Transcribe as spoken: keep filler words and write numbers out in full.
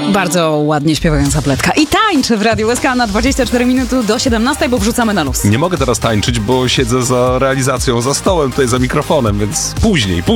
Bardzo ładnie śpiewająca Pletka. I tańczy w Radiu S K na dwadzieścia cztery minuty do siedemnastej, bo wrzucamy na luz. Nie mogę teraz tańczyć, bo siedzę za realizacją, za stołem, tutaj za mikrofonem, więc później, później.